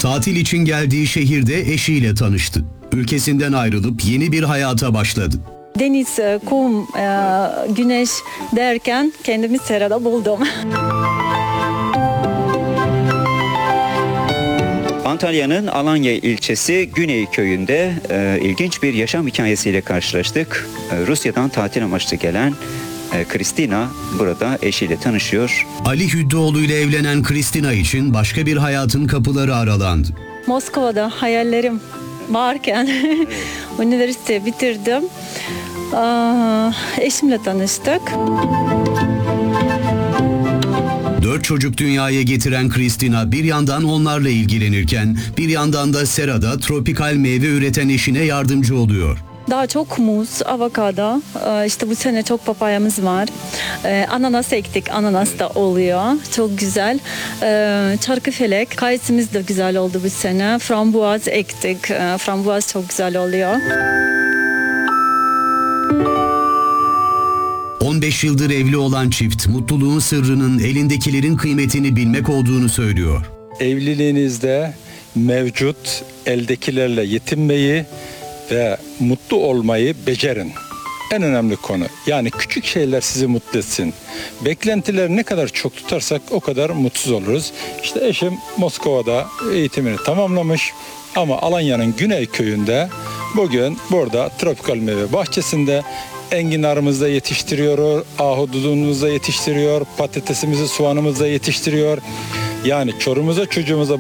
Tatil için geldiği şehirde eşiyle tanıştı. Ülkesinden ayrılıp yeni bir hayata başladı. Deniz, kum, güneş derken kendimi serada buldum. Antalya'nın Alanya ilçesi Güney köyünde ilginç bir yaşam hikayesiyle karşılaştık. Rusya'dan tatil amaçlı gelen Kristina burada eşiyle tanışıyor. Ali Hüddüoğlu ile evlenen Kristina için başka bir hayatın kapıları aralandı. Moskova'da hayallerim varken üniversite bitirdim. Eşimle tanıştık. 4 çocuk dünyaya getiren Kristina bir yandan onlarla ilgilenirken bir yandan da serada tropikal meyve üreten eşine yardımcı oluyor. Daha çok muz, avokado, işte bu sene çok papayamız var. Ananas ektik, ananas da oluyor. Çok güzel. Çarkıfelek, kayısımız da güzel oldu bu sene. Frambuaz ektik, frambuaz çok güzel oluyor. 15 yıldır evli olan çift mutluluğun sırrının elindekilerin kıymetini bilmek olduğunu söylüyor. Evliliğinizde mevcut eldekilerle yetinmeyi ve mutlu olmayı becerin. En önemli konu. Yani küçük şeyler sizi mutlu etsin. Beklentileri ne kadar çok tutarsak o kadar mutsuz oluruz. İşte eşim Moskova'da eğitimini tamamlamış ama Alanya'nın Güney köyünde bugün burada tropikal meyve bahçesinde enginarımızı da yetiştiriyor, ahududumuzu da yetiştiriyor, patatesimizi, soğanımızı da yetiştiriyor. Yani çorumuza çocuğumuza